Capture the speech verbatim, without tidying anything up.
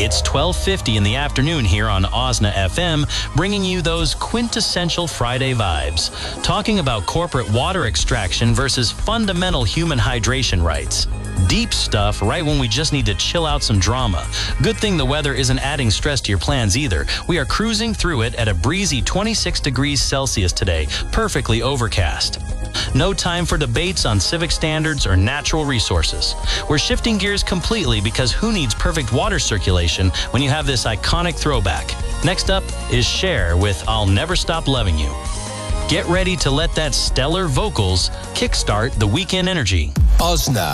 It's twelve fifty in the afternoon here on Osna F M, bringing you those quintessential Friday vibes. Talking about corporate water extraction versus fundamental human hydration rights. Deep stuff right when we just need to chill out some drama. Good thing the weather isn't adding stress to your plans either. We are cruising through it at a breezy twenty-six degrees Celsius today, perfectly overcast. No time for debates on civic standards or natural resources. We're shifting gears completely because who needs perfect water circulation when you have this iconic throwback? Next up is Cher with I'll Never Stop Loving You. Get ready to let that stellar vocals kickstart the weekend energy. Osna.